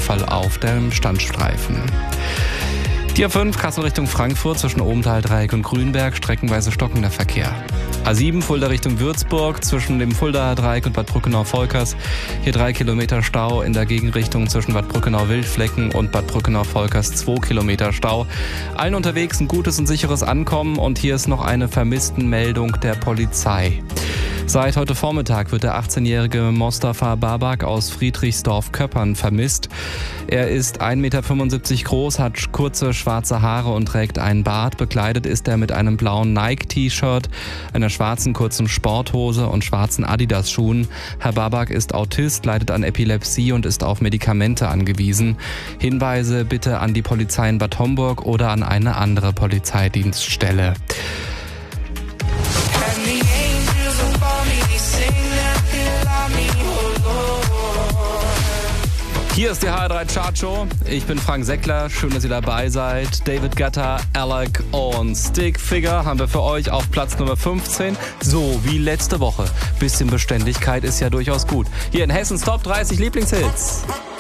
Fall auf dem Standstreifen. Die A5 Kassel Richtung Frankfurt zwischen Obenthal-Dreieck und Grünberg, streckenweise stockender Verkehr. A7 Fulda Richtung Würzburg zwischen dem Fuldaer Dreieck und Bad Brückenau-Volkers. Hier 3 Kilometer Stau, in der Gegenrichtung zwischen Bad Brückenau-Wildflecken und Bad Brückenau-Volkers 2 Kilometer Stau. Allen unterwegs ein gutes und sicheres Ankommen und hier ist noch eine Vermisstenmeldung der Polizei. Seit heute Vormittag wird der 18-jährige Mostafa Babak aus Friedrichsdorf-Köppern vermisst. Er ist 1,75 Meter groß, hat kurze schwarze Haare und trägt einen Bart. Bekleidet ist er mit einem blauen Nike-T-Shirt, einer schwarzen kurzen Sporthose und schwarzen Adidas-Schuhen. Herr Babak ist Autist, leidet an Epilepsie und ist auf Medikamente angewiesen. Hinweise bitte an die Polizei in Bad Homburg oder an eine andere Polizeidienststelle. Hier ist die HR3 Chartshow. Ich bin Frank Seckler. Schön, dass ihr dabei seid. David Guetta, Alec und Stick Figure haben wir für euch auf Platz Nummer 15. So wie letzte Woche. Bisschen Beständigkeit ist ja durchaus gut. Hier in Hessens Top 30 Lieblingshits.